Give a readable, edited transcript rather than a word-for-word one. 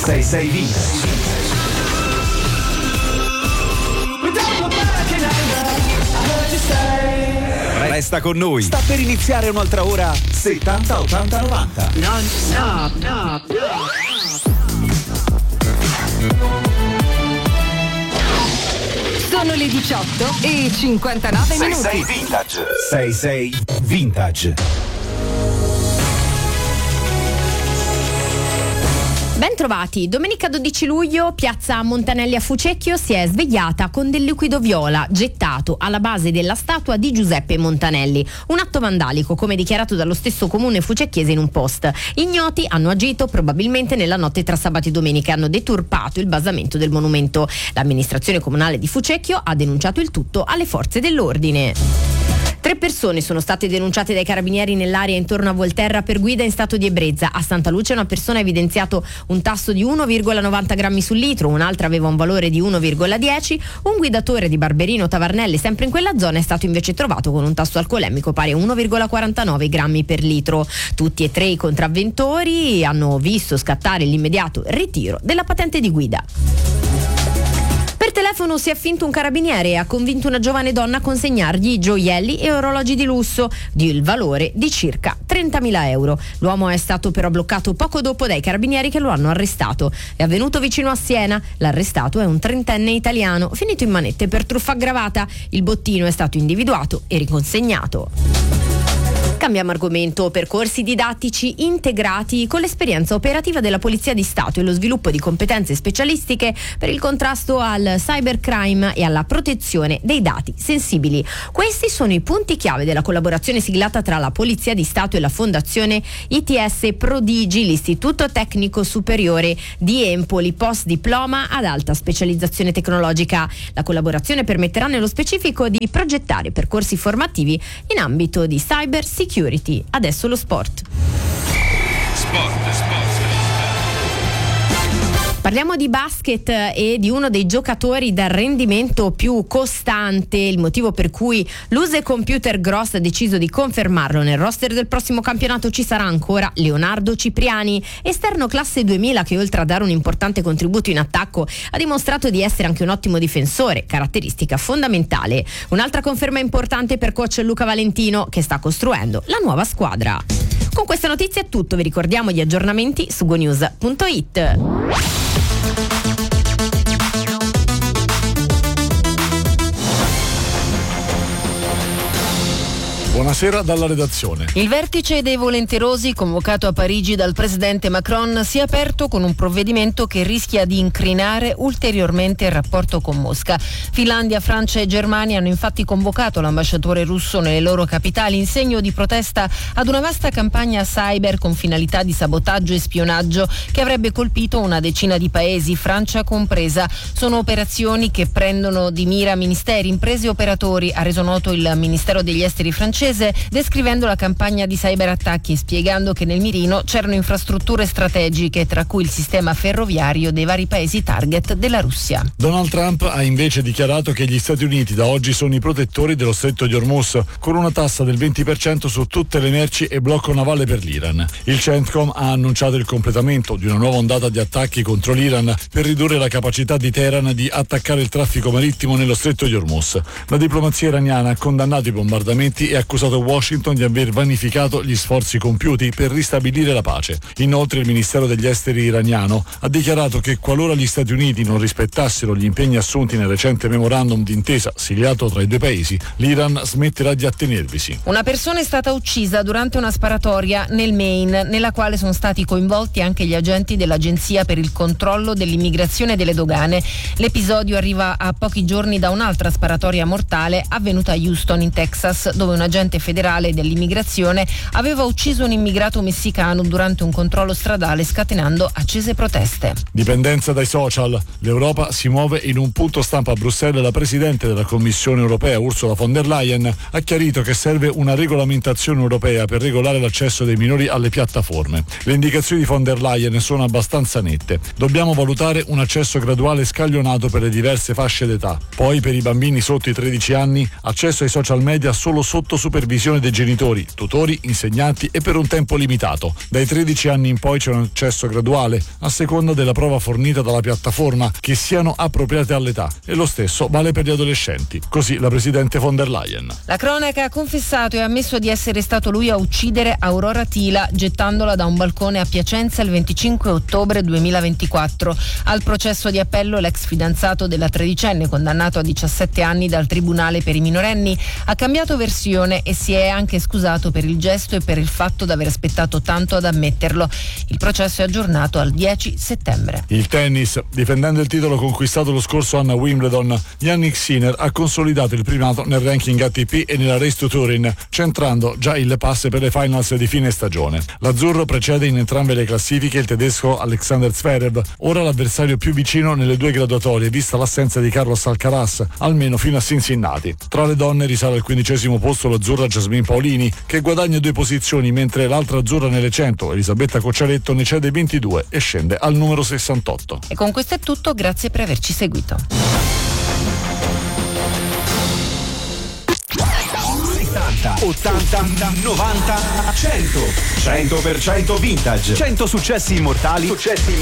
66 Vintage. Resta con noi. Sta per iniziare un'altra ora 70 80 90. Non stop. Sono le 18:59 minuti. 66 Vintage. 66 Vintage. Ben trovati. Domenica 12 luglio, piazza Montanelli a Fucecchio si è svegliata con del liquido viola gettato alla base della statua di Giuseppe Montanelli. Un atto vandalico, come dichiarato dallo stesso comune fucecchiese in un post. Ignoti hanno agito probabilmente nella notte tra sabato e domenica e hanno deturpato il basamento del monumento. L'amministrazione comunale di Fucecchio ha denunciato il tutto alle forze dell'ordine. 3 persone sono state denunciate dai carabinieri nell'area intorno a Volterra per guida in stato di ebbrezza. A Santa Lucia una persona ha evidenziato un tasso di 1,90 grammi sul litro, un'altra aveva un valore di 1,10. Un guidatore di Barberino Tavarnelle, sempre in quella zona, è stato invece trovato con un tasso alcolemico pari a 1,49 grammi per litro. Tutti e 3 i contravventori hanno visto scattare l'immediato ritiro della patente di guida. Per telefono si è finto un carabiniere e ha convinto una giovane donna a consegnargli gioielli e orologi di lusso di valore di circa 30.000 euro. L'uomo è stato però bloccato poco dopo dai carabinieri che lo hanno arrestato. È avvenuto vicino a Siena. L'arrestato è un 30enne italiano finito in manette per truffa aggravata. Il bottino è stato individuato e riconsegnato. Cambiamo argomento. Percorsi didattici integrati con l'esperienza operativa della Polizia di Stato e lo sviluppo di competenze specialistiche per il contrasto al cybercrime e alla protezione dei dati sensibili. Questi sono i punti chiave della collaborazione siglata tra la Polizia di Stato e la Fondazione ITS Prodigi, l'Istituto Tecnico Superiore di Empoli, post diploma ad alta specializzazione tecnologica. La collaborazione permetterà nello specifico di progettare percorsi formativi in ambito di cyber security. Adesso lo sport. Parliamo di basket e di uno dei giocatori dal rendimento più costante, il motivo per cui l'Use Computer Gross ha deciso di confermarlo. Nel roster del prossimo campionato ci sarà ancora Leonardo Cipriani, esterno classe 2000 che oltre a dare un importante contributo in attacco ha dimostrato di essere anche un ottimo difensore, caratteristica fondamentale. Un'altra conferma importante per coach Luca Valentino, che sta costruendo la nuova squadra. Con questa notizia è tutto, vi ricordiamo gli aggiornamenti su gonews.it. Buonasera dalla redazione. Il vertice dei volenterosi convocato a Parigi dal presidente Macron si è aperto con un provvedimento che rischia di incrinare ulteriormente il rapporto con Mosca. Finlandia, Francia e Germania hanno infatti convocato l'ambasciatore russo nelle loro capitali in segno di protesta ad una vasta campagna cyber con finalità di sabotaggio e spionaggio che avrebbe colpito una decina di paesi, Francia compresa. Sono operazioni che prendono di mira ministeri, imprese e operatori, ha reso noto il Ministero degli Esteri francese, descrivendo la campagna di cyberattacchi e spiegando che nel mirino c'erano infrastrutture strategiche, tra cui il sistema ferroviario dei vari paesi target della Russia. Donald Trump ha invece dichiarato che gli Stati Uniti da oggi sono i protettori dello stretto di Hormuz, con una tassa del 20% su tutte le merci e blocco navale per l'Iran. Il CENTCOM ha annunciato il completamento di una nuova ondata di attacchi contro l'Iran per ridurre la capacità di Teheran di attaccare il traffico marittimo nello stretto di Hormuz. La diplomazia iraniana ha condannato i bombardamenti e ha accusato Washington di aver vanificato gli sforzi compiuti per ristabilire la pace. Inoltre il Ministero degli Esteri iraniano ha dichiarato che qualora gli Stati Uniti non rispettassero gli impegni assunti nel recente memorandum d'intesa sigliato tra i due paesi, l'Iran smetterà di attenervisi. Una persona è stata uccisa durante una sparatoria nel Maine, nella quale sono stati coinvolti anche gli agenti dell'Agenzia per il controllo dell'immigrazione e delle dogane. L'episodio arriva a pochi giorni da un'altra sparatoria mortale avvenuta a Houston, in Texas, dove un agente federale dell'immigrazione aveva ucciso un immigrato messicano durante un controllo stradale, scatenando accese proteste. Dipendenza dai social. L'Europa si muove. In un punto stampa a Bruxelles la Presidente della Commissione europea Ursula von der Leyen ha chiarito che serve una regolamentazione europea per regolare l'accesso dei minori alle piattaforme. Le indicazioni di von der Leyen sono abbastanza nette. Dobbiamo valutare un accesso graduale e scaglionato per le diverse fasce d'età. Poi per i bambini sotto i 13 anni accesso ai social media solo sotto superiori supervisione dei genitori, tutori, insegnanti e per un tempo limitato. Dai 13 anni in poi c'è un accesso graduale, a seconda della prova fornita dalla piattaforma, che siano appropriate all'età, e lo stesso vale per gli adolescenti. Così la presidente von der Leyen. La cronaca ha confessato e ha ammesso di essere stato lui a uccidere Aurora Tila gettandola da un balcone a Piacenza il 25 ottobre 2024. Al processo di appello l'ex fidanzato della tredicenne, condannato a 17 anni dal Tribunale per i minorenni, ha cambiato versione e si è anche scusato per il gesto e per il fatto di aver aspettato tanto ad ammetterlo. Il processo è aggiornato al 10 settembre. Il tennis. Difendendo il titolo conquistato lo scorso anno a Wimbledon, Jannik Sinner ha consolidato il primato nel ranking ATP e nella Race to Turin, centrando già il pass per le finals di fine stagione. L'azzurro precede in entrambe le classifiche il tedesco Alexander Zverev, ora l'avversario più vicino nelle due graduatorie, vista l'assenza di Carlos Alcaraz, almeno fino a Cincinnati. Tra le donne risale al 15° posto l'azzurra Jasmine Paolini, che guadagna 2 posizioni, mentre l'altra azzurra nelle 100, Elisabetta Cocciaretto, ne cede 22 e scende al numero 68. E con questo è tutto, grazie per averci seguito. 80, 90, 100. 100% vintage. 100 successi immortali